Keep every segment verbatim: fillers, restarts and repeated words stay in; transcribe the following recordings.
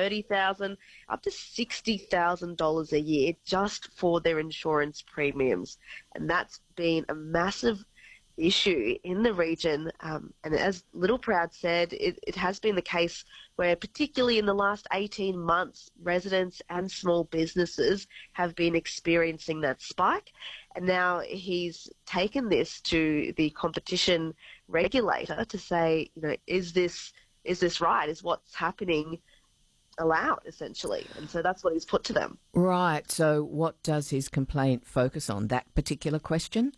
thirty thousand dollars up to sixty thousand dollars a year just for their insurance premiums. And that's been a massive issue in the region. Um, and as Littleproud said, it, it has been the case where, particularly in the last eighteen months, residents and small businesses have been experiencing that spike. And now he's taken this to the competition regulator to say, you know, is this is this right? Is what's happening allowed, essentially? And so that's what he's put to them. Right. So what does his complaint focus on, that particular question?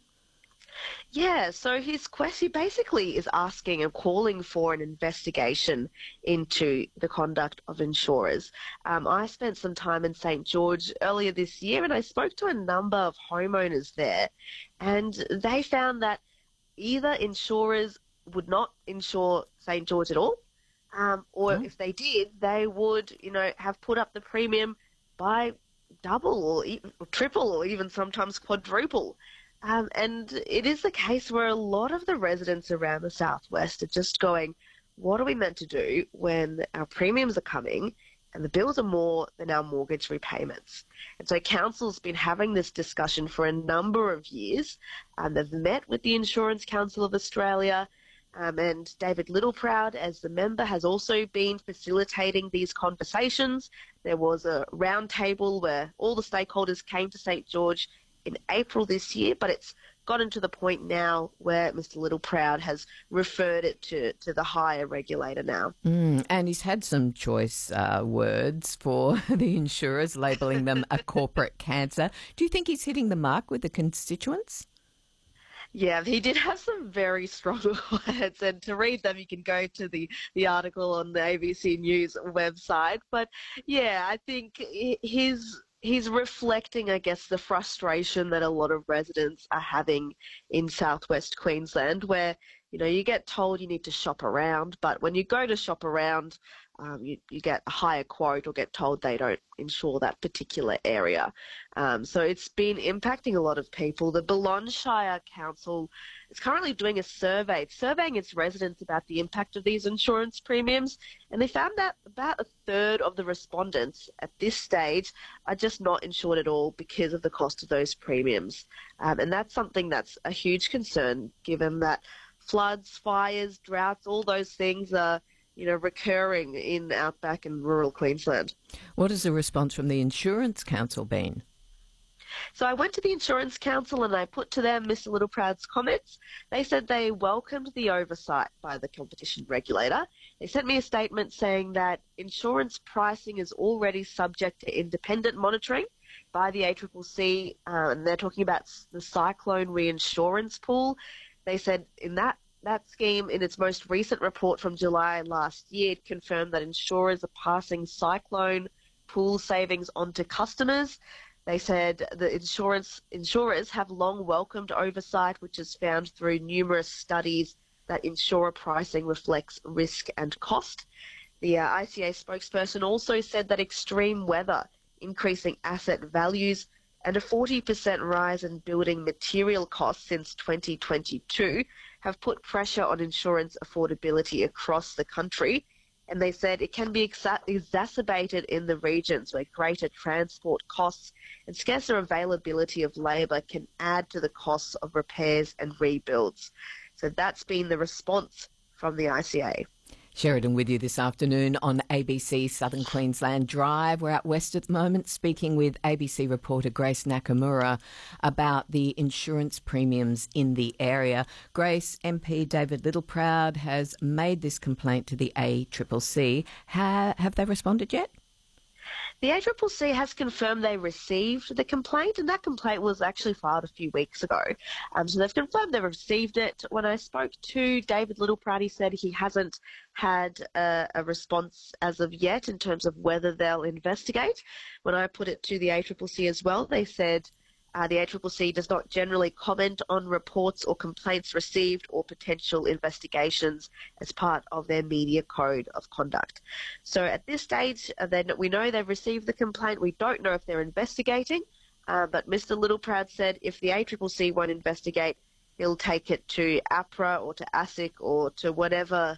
Yeah, so his quest, he basically is asking and calling for an investigation into the conduct of insurers. Um, I spent some time in Saint George earlier this year, and I spoke to a number of homeowners there, and they found that either insurers would not insure Saint George at all, um, or oh. if they did, they would, you know, have put up the premium by double or, even, or triple or even sometimes quadruple. Um, and it is the case where a lot of the residents around the southwest are just going, what are we meant to do when our premiums are coming and the bills are more than our mortgage repayments? And so council's been having this discussion for a number of years. Um, they've met with the Insurance Council of Australia, um, and David Littleproud, as the member, has also been facilitating these conversations. There was a round table where all the stakeholders came to Saint George in April this year, but it's gotten to the point now where Mister Littleproud has referred it to, to the higher regulator now. Mm, and he's had some choice uh, words for the insurers, labelling them a corporate cancer. Do you think he's hitting the mark with the constituents? Yeah, he did have some very strong words, and to read them you can go to the, the article on the A B C News website. But yeah, I think his... He's reflecting, I guess, the frustration that a lot of residents are having in southwest Queensland, where, you know, you get told you need to shop around, but when you go to shop around, um, you, you get a higher quote or get told they don't insure that particular area. Um, so it's been impacting a lot of people. The Balonne Shire Council is currently doing a survey, it's surveying its residents about the impact of these insurance premiums, and they found that about a third of the respondents at this stage are just not insured at all because of the cost of those premiums. Um, and that's something that's a huge concern, given that floods, fires, droughts, all those things are, you know, recurring in outback and rural Queensland. What has the response from the Insurance Council been? So I went to the Insurance Council and I put to them Mister Littleproud's comments. They said they welcomed the oversight by the competition regulator. They sent me a statement saying that insurance pricing is already subject to independent monitoring by the A C C C, uh, and they're talking about the cyclone reinsurance pool. They said in that That scheme, in its most recent report from July last year, confirmed that insurers are passing cyclone pool savings on to customers. They said the insurance insurers have long welcomed oversight, which is found through numerous studies that insurer pricing reflects risk and cost. The uh, I C A spokesperson also said that extreme weather, increasing asset values, and a forty percent rise in building material costs since twenty twenty-two have put pressure on insurance affordability across the country. And they said it can be exa- exacerbated in the regions where greater transport costs and scarcer availability of labour can add to the costs of repairs and rebuilds. So that's been the response from the I C A. Sheridan with you this afternoon on A B C Southern Queensland Drive. We're out west at the moment speaking with A B C reporter Grace Nakamura about the insurance premiums in the area. Grace, M P David Littleproud has made this complaint to the A C C C. Ha- have they responded yet? The A C C C has confirmed they received the complaint, and that complaint was actually filed a few weeks ago. Um, so they've confirmed they've received it. When I spoke to David Littleproud, he said he hasn't had a, a response as of yet in terms of whether they'll investigate. When I put it to the A C C C as well, they said Uh, the A C C C does not generally comment on reports or complaints received or potential investigations as part of their media code of conduct. So at this stage, uh, then we know they've received the complaint. We don't know if they're investigating, uh, but Mister Littleproud said if the A C C C won't investigate, he'll take it to APRA or to ASIC or to whatever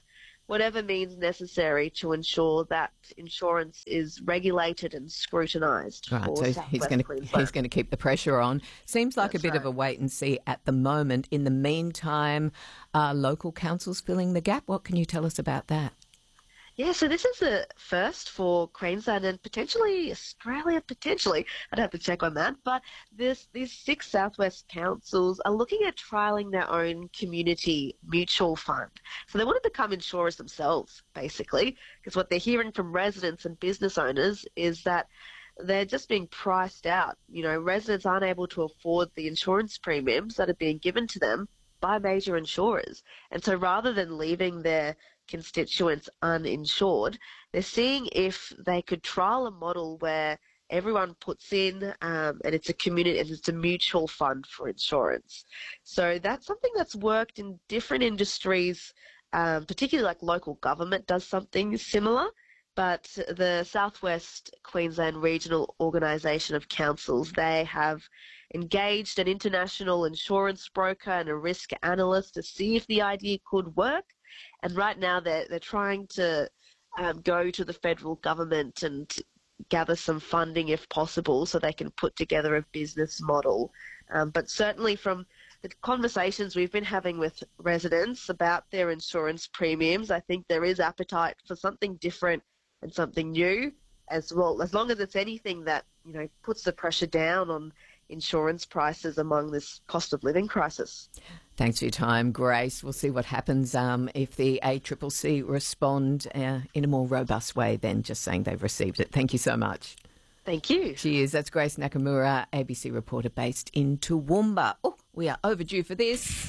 whatever means necessary to ensure that insurance is regulated and scrutinised. Right, for so South he's West going to Queensland. he's going to keep the pressure on. Seems like That's a bit right. of a wait and see at the moment. In the meantime, are local councils filling the gap? What can you tell us about that? Yeah, so this is a first for Queensland and potentially Australia, potentially. I'd have to check on that. But this, these six Southwest councils are looking at trialling their own community mutual fund. So they want to become insurers themselves, basically, because what they're hearing from residents and business owners is that they're just being priced out. You know, residents aren't able to afford the insurance premiums that are being given to them by major insurers. And so rather than leaving their constituents uninsured, they're seeing if they could trial a model where everyone puts in um, and it's a community and it's a mutual fund for insurance. So that's something that's worked in different industries, um, particularly like local government does something similar. But the Southwest Queensland Regional Organisation of Councils, they have engaged an international insurance broker and a risk analyst to see if the idea could work. And right now they're, they're trying to um, go to the federal government and gather some funding if possible so they can put together a business model. Um, but certainly from the conversations we've been having with residents about their insurance premiums, I think there is appetite for something different and something new as well, as long as it's anything that, you know, puts the pressure down on insurance prices among this cost of living crisis. Thanks for your time, Grace. We'll see what happens um, if the A C C C respond uh, in a more robust way than just saying they've received it. Thank you so much. Thank you. Cheers. That's Grace Nakamura, A B C reporter based in Toowoomba. Oh, we are overdue for this.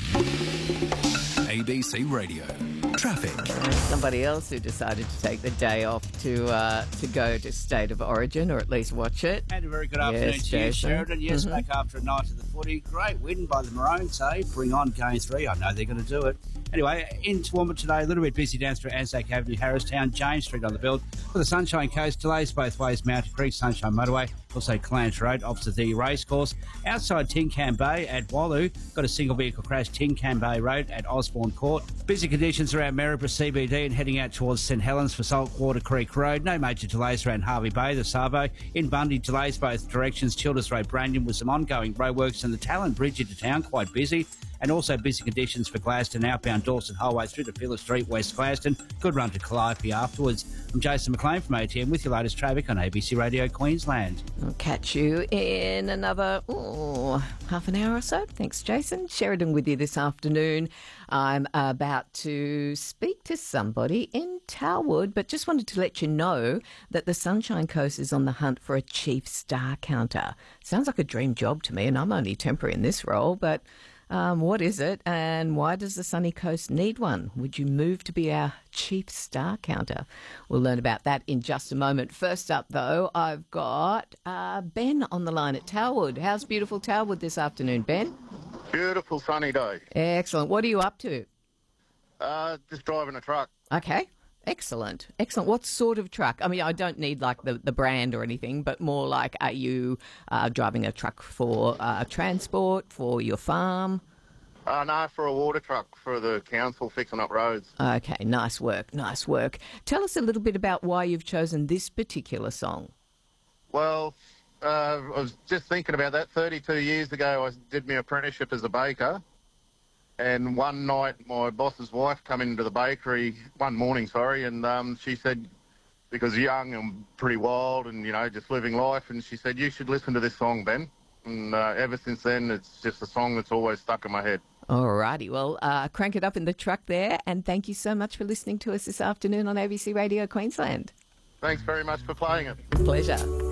A B C Radio. Traffic. Somebody else who decided to take the day off to uh, to go to State of Origin, or at least watch it. And a very good afternoon Yes, to you, Jason. Sheridan. Yes, Mhm. back after a night of the footy. Great win by the Maroons, eh? Bring on game three. I know they're going to do it. Anyway, in Toowoomba today, a little bit busy down through Anzac Avenue, Harristown, James Street on the build. For the Sunshine Coast, delays both ways, Mountain Creek, Sunshine Motorway, also Clanch Road, opposite the racecourse. Outside Tin Can Bay at Walloo, got a single vehicle crash, Tin Can Bay Road at Osborne Court. Busy conditions around Maryborough C B D and heading out towards St Helens for Saltwater Creek Road. No major delays around Harvey Bay, the Savo. In Bundy, delays both directions, Childers Road, Brandon, with some ongoing roadworks, and the Talon Bridge into town, quite busy. And also busy conditions for Gladstone, outbound Dawson Highway through to Phillip Street, West Gladstone. Good run to Calliope afterwards. I'm Jason McLean from A T M with your latest traffic on A B C Radio Queensland. I'll catch you in another ooh, half an hour or so. Thanks, Jason. Sheridan with you this afternoon. I'm about to speak to somebody in Towerwood, but just wanted to let you know that the Sunshine Coast is on the hunt for a chief star counter. Sounds like a dream job to me, and I'm only temporary in this role, but Um, what is it, and why does the Sunny Coast need one? Would you move to be our chief star counter? We'll learn about that in just a moment. First up, though, I've got uh, Ben on the line at Towerwood. How's beautiful Towerwood this afternoon, Ben? Beautiful sunny day. Excellent. What are you up to? Uh, just driving a truck. Okay. Excellent. Excellent. What sort of truck? I mean, I don't need like the, the brand or anything, but more like, are you uh, driving a truck for uh, transport, for your farm? Uh, no, for a water truck for the council fixing up roads. Okay, nice work, nice work. Tell us a little bit about why you've chosen this particular song. Well, uh, I was just thinking about that. thirty-two years ago, I did my apprenticeship as a baker. And one night, my boss's wife come into the bakery, one morning, sorry, and um, she said, because young and pretty wild and, you know, just living life, and she said, you should listen to this song, Ben. And uh, ever since then, it's just a song that's always stuck in my head. Alrighty, well, uh, crank it up in the truck there, and thank you so much for listening to us this afternoon on A B C Radio Queensland. Thanks very much for playing it. Pleasure.